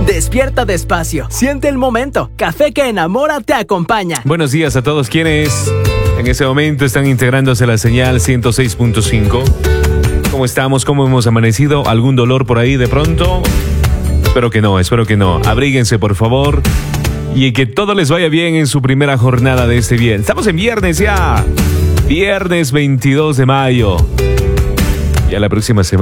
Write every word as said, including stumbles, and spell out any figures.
Despierta despacio, siente el momento. Café que enamora te acompaña. Buenos días a todos quienes en ese momento están integrándose a la señal ciento seis punto cinco. ¿Cómo estamos? ¿Cómo hemos amanecido? ¿Algún dolor por ahí de pronto? Espero que no, espero que no. Abríguense, por favor. Y que todo les vaya bien en su primera jornada de este viernes. Estamos en viernes ya. Viernes veintidós de mayo. Ya la próxima semana.